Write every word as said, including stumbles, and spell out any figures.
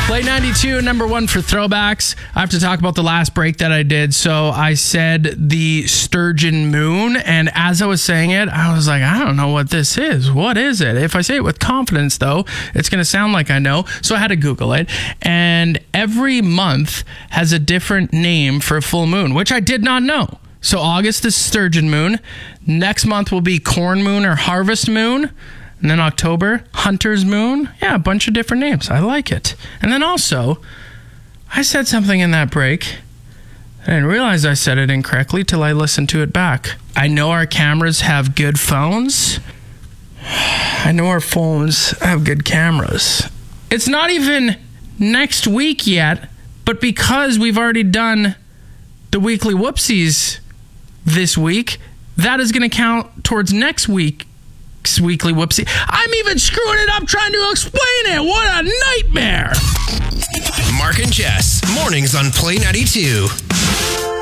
Play ninety-two, number one for throwbacks. I have to talk about the last break that I did. So I said the sturgeon moon, and as I was saying it, I was like, I don't know what this is. What is it? If I say it with confidence, though, it's going to sound like I know. So I had to Google it, and every month has a different name for a full moon, which I did not know. So August is sturgeon moon. Next month will be corn moon or harvest moon. And then October, hunter's moon. Yeah, a bunch of different names. I like it. And then also, I said something in that break. I didn't realize I said it incorrectly till I listened to it back. I know our cameras have good phones. I know our phones have good cameras. It's not even next week yet, but because we've already done the weekly whoopsies this week, that is going to count towards next week. Weekly whoopsie. I'm even screwing it up trying to explain it. What a nightmare. Mark and Jess, mornings on Play ninety-two.